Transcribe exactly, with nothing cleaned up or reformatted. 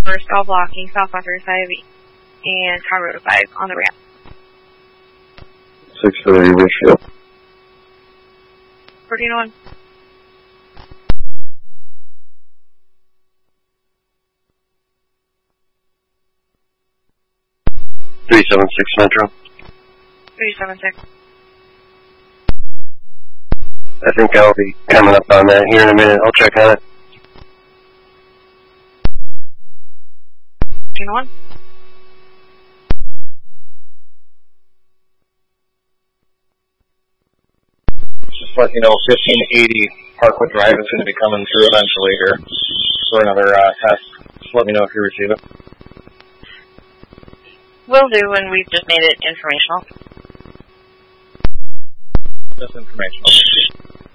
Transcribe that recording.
We're stall blocking southbound thirty-five and Colorado five on the ramp. six thirty, Richfield. fourteen oh one. three seven six Metro. three seven six. I think I'll be coming up on that here in a minute. I'll check on it. fourteen oh one. Just let you know, fifteen eighty Parkwood Drive is going to be coming through eventually here for another uh, test. Just let me know if you receive it. Will do, and we've just made it informational. Just informational.